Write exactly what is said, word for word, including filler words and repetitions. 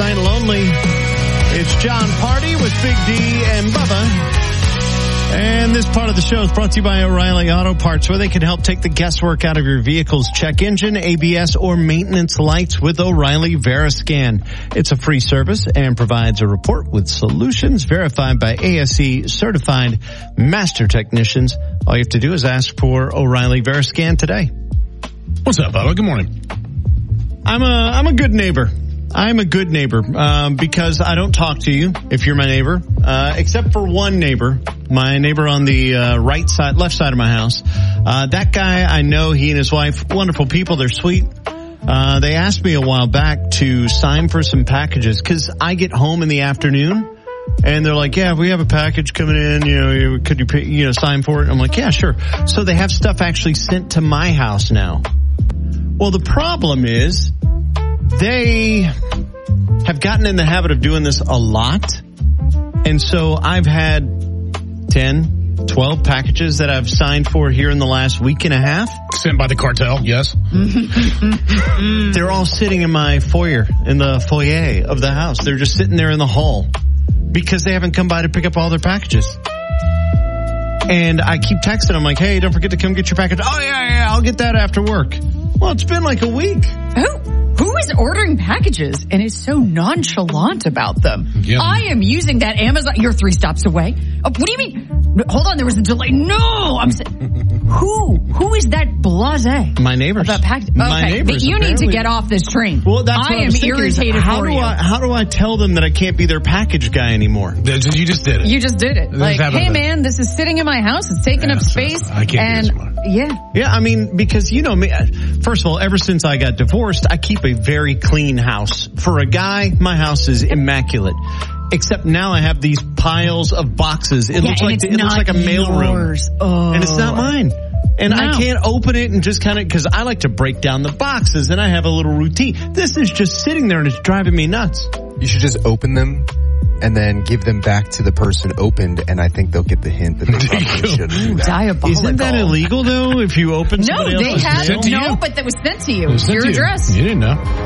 ain't lonely. It's John Party with Big D and Bubba. And this part of the show is brought to you by O'Reilly Auto Parts, where they can help take the guesswork out of your vehicle's check engine, A B S, or maintenance lights with O'Reilly VeriScan. It's a free service and provides a report with solutions verified by A S E certified master technicians. All you have to do is ask for O'Reilly VeriScan today. What's up, Bubba? Good morning. I'm a, I'm a good neighbor. I'm a good neighbor, um, because I don't talk to you if you're my neighbor, uh, except for one neighbor, my neighbor on the, uh, right side, left side of my house. Uh, that guy, I know he and his wife, wonderful people. They're sweet. Uh, they asked me a while back to sign for some packages because I get home in the afternoon and they're like, yeah, we have a package coming in, you know, could you, pay, you know, sign for it? And I'm like, yeah, sure. So they have stuff actually sent to my house now. Well, the problem is, they have gotten in the habit of doing this a lot. And so I've had ten, twelve packages that I've signed for here in the last week and a half. Sent by the cartel, yes. They're all sitting in my foyer, in the foyer of the house. They're just sitting there in the hall because they haven't come by to pick up all their packages. And I keep texting them like, hey, don't forget to come get your package. Oh, yeah, yeah, I'll get that after work. Well, it's been like a week. Who? Who is ordering packages and is so nonchalant about them? Yeah. I am using that Amazon. You're three stops away. Oh, what do you mean? Hold on, there was a delay. No, I'm saying, who? Who is that blasé? My neighbors. About package. My okay, neighbors. but you apparently. need to get off this train. Well, that's what I I am was thinking, irritated how for do you. I, how do I tell them that I can't be their package guy anymore? You just did it. You just did it. This Like, happened hey to- man, this is sitting in my house. It's taking Yeah, up space. I can't do and this yeah. Yeah, I mean, because you know me, first of all, ever since I got divorced, I keep a very clean house. For a guy, my house is immaculate. Except now I have these piles of boxes. It Yeah, looks and like it's it looks not like a mailroom. yours. Oh. And it's not mine. And No. I can't open it and just kind of, because I like to break down the boxes and I have a little routine. This is just sitting there and it's driving me nuts. You should just open them and then give them back to the person opened, and I think they'll get the hint that they probably shouldn't do that. Diabolical. Isn't that illegal though? If you open No, somebody they else's have mail? to no, you. but that was sent to you. It was sent Your to you. address. You didn't know.